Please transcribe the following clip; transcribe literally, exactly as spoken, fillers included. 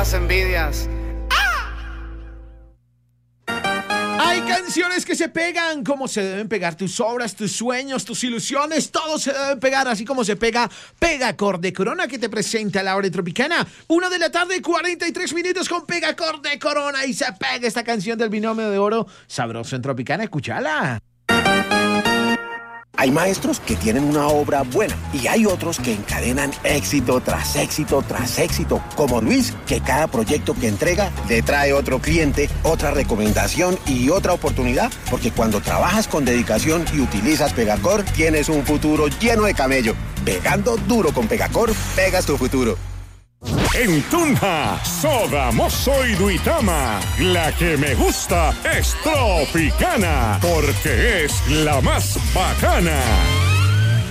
las envidias. Hay canciones que se pegan como se deben pegar tus obras, tus sueños, tus ilusiones, todo se debe pegar así como se pega Pegacor de Corona, que te presenta la hora tropicana. Una de la tarde, cuarenta y tres minutos con Pegacor de Corona, y se pega esta canción del binomio de oro sabroso en Tropicana. Escúchala. Hay maestros que tienen una obra buena y hay otros que encadenan éxito tras éxito tras éxito, como Luis, que cada proyecto que entrega le trae otro cliente, otra recomendación y otra oportunidad, porque cuando trabajas con dedicación y utilizas Pegacor, tienes un futuro lleno de camello. Pegando duro con Pegacor, pegas tu futuro. En Tunja, Soda, Mozo y Duitama, la que me gusta es Tropicana, porque es la más bacana.